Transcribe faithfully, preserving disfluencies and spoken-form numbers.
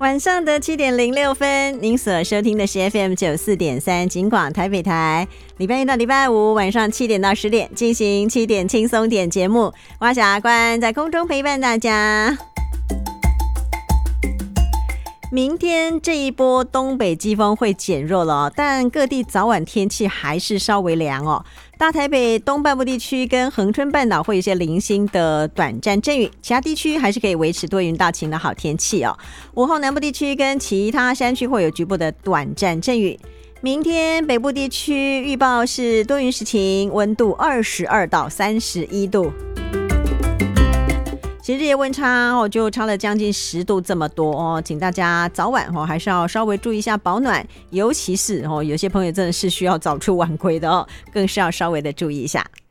晚上的七点零六分，您所收听的是 F M 九四点三警广台北台，礼拜一到礼拜五晚上七点到十点进行七点轻松点节目，蛙小阿关在空中陪伴大家。明天这一波东北季风会减弱了哦，但各地早晚天气还是稍微凉哦。大台北东半部地区跟恒春半岛会有一些零星的短暂阵雨，其他地区还是可以维持多云到晴的好天气哦。午后南部地区跟其他山区会有局部的短暂阵雨。明天北部地区预报是多云时晴，温度二十二到三十一度。其实日夜温差哦，就差了将近十度这么多哦，请大家早晚哦还是要稍微注意一下保暖，尤其是哦有些朋友真的是需要早出晚归的哦，更是要稍微的注意一下。